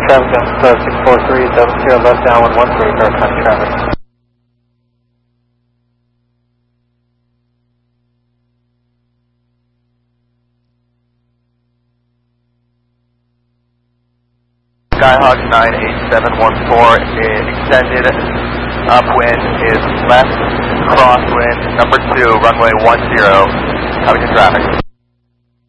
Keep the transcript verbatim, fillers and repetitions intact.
traffic, uh, six four three, double zero left down one one three, Garrett County traffic. Skyhawk nine eight seven one four, extended upwind is left crosswind number two, runway one zero, coming to traffic.